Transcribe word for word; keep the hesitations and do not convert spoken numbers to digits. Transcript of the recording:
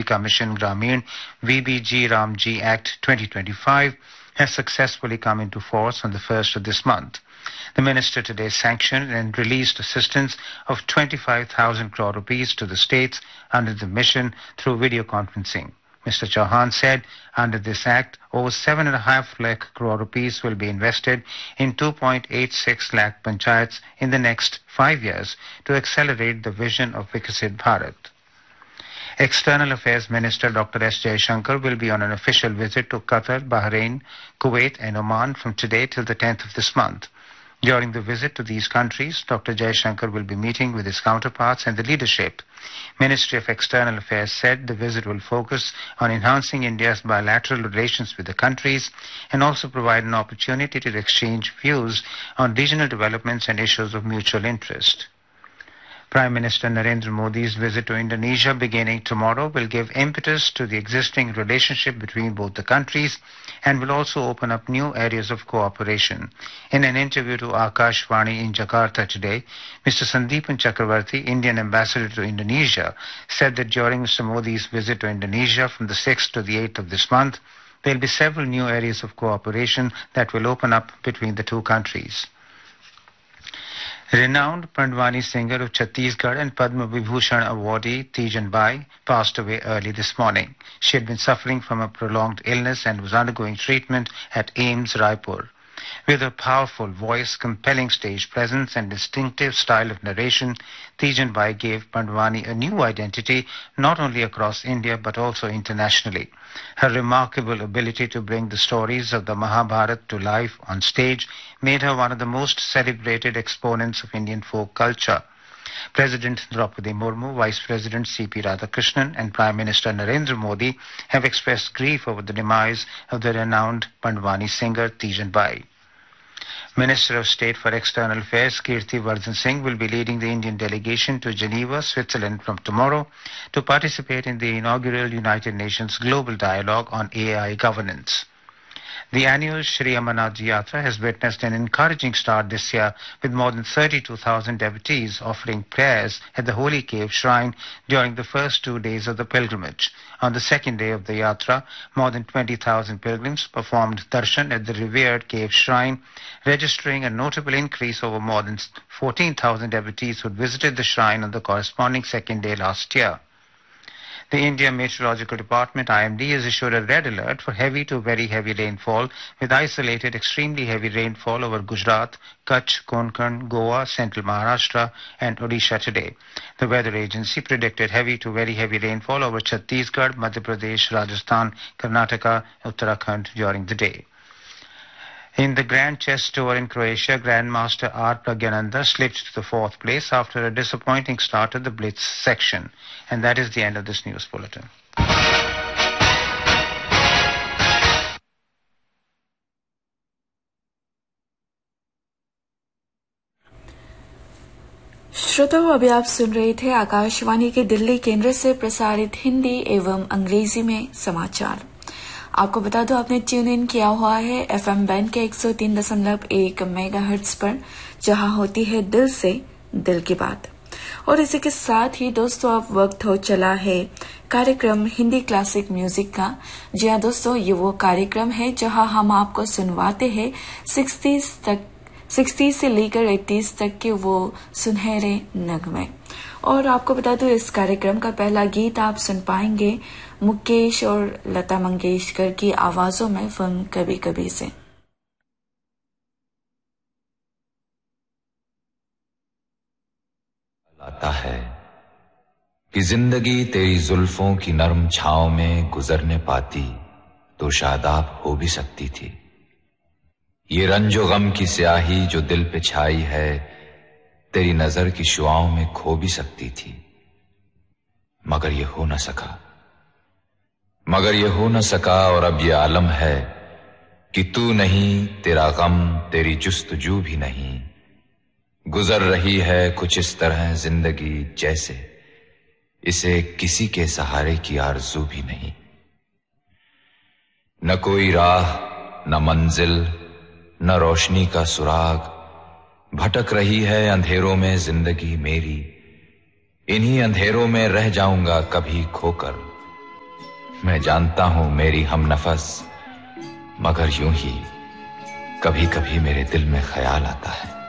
Mission Grameen V B G Ramji Act twenty twenty-five has successfully come into force on the first of this month. The minister today sanctioned and released assistance of twenty-five thousand crore rupees to the states under the mission through video conferencing. Mister Chauhan said under this act, over seven and a half lakh crore rupees will be invested in two point eight six lakh panchayats in the next five years to accelerate the vision of Viksit Bharat. External Affairs Minister Doctor S. Jaishankar will be on an official visit to Qatar, Bahrain, Kuwait and Oman from today till the tenth of this month. During the visit to these countries, Doctor Jaishankar will be meeting with his counterparts and the leadership. Ministry of External Affairs said the visit will focus on enhancing India's bilateral relations with the countries and also provide an opportunity to exchange views on regional developments and issues of mutual interest. Prime Minister Narendra Modi's visit to Indonesia beginning tomorrow will give impetus to the existing relationship between both the countries and will also open up new areas of cooperation. In an interview to Akashvani in Jakarta today, Mister Sandeepan Chakravarti, Indian ambassador to Indonesia, said that during Mister Modi's visit to Indonesia from the sixth to the eighth of this month, there will be several new areas of cooperation that will open up between the two countries. Renowned Pandwani singer of Chhattisgarh and Padma Vibhushan awardee Tejan Bai passed away early this morning. She had been suffering from a prolonged illness and was undergoing treatment at AIIMS Raipur. With her powerful voice, compelling stage presence and distinctive style of narration, Tejan Bai gave Pandwani a new identity not only across India but also internationally. Her remarkable ability to bring the stories of the Mahabharata to life on stage made her one of the most celebrated exponents of Indian folk culture. President Draupadi Murmu, Vice President C P Radhakrishnan and Prime Minister Narendra Modi have expressed grief over the demise of the renowned Pandwani singer Tejan Bai. Minister of State for External Affairs Kirti Vardhan Singh will be leading the Indian delegation to Geneva, Switzerland from tomorrow to participate in the inaugural United Nations Global Dialogue on A I Governance. The annual Shri Amarnath Yatra has witnessed an encouraging start this year with more than thirty-two thousand devotees offering prayers at the Holy Cave Shrine during the first two days of the pilgrimage. On the second day of the Yatra, more than twenty thousand pilgrims performed darshan at the revered cave shrine, registering a notable increase over more than fourteen thousand devotees who had visited the shrine on the corresponding second day last year. The India Meteorological Department I M D has issued a red alert for heavy to very heavy rainfall with isolated extremely heavy rainfall over Gujarat, Kutch, Konkan, Goa, Central Maharashtra and Odisha today. The weather agency predicted heavy to very heavy rainfall over Chhattisgarh, Madhya Pradesh, Rajasthan, Karnataka, Uttarakhand during the day. In the Grand Chess Tour in Croatia, Grandmaster R. Pragyananda slipped to the fourth place after a disappointing start at the Blitz section. And that is the end of this news bulletin. श्रोताओं, अभी आप सुन रहे थे आकाशवाणी के दिल्ली केंद्र से प्रसारित हिंदी एवं अंग्रेजी में समाचार। आपको बता दो आपने ट्यून इन किया हुआ है एफएम बैंड के एक सौ तीन दशमलव एक मेगाहर्ट्ज पर, जहां होती है दिल से दिल की बात। और इसी के साथ ही दोस्तों अब वक्त हो चला है कार्यक्रम हिंदी क्लासिक म्यूजिक का। जी हाँ दोस्तों, ये वो कार्यक्रम है जहां हम आपको सुनवाते हैं सिक्सटीज तक सिक्सटीज से लेकर एटीज तक के वो सुनहरे नगमे। और आपको बता दो इस कार्यक्रम का पहला गीत आप सुन पाएंगे मुकेश और लता मंगेशकर की आवाजों में फिल्म कभी कभी से। लाता है कि जिंदगी तेरी जुल्फों की नरम छांव में गुजरने पाती तो शादाब हो भी सकती थी। ये रंजो गम की स्याही जो दिल पे छाई है तेरी नजर की शुआओं में खो भी सकती थी, मगर ये हो न सका मगर ये हो न सका और अब ये आलम है कि तू नहीं, तेरा गम, तेरी जुस्तजू भी नहीं। गुजर रही है कुछ इस तरह जिंदगी जैसे इसे किसी के सहारे की आरज़ू भी नहीं। न कोई राह, न मंजिल, न रोशनी का सुराग, भटक रही है अंधेरों में जिंदगी मेरी। इन्हीं अंधेरों में रह जाऊंगा कभी खोकर, मैं जानता हूं मेरी हमनफस, मगर यूं ही कभी कभी मेरे दिल में ख्याल आता है,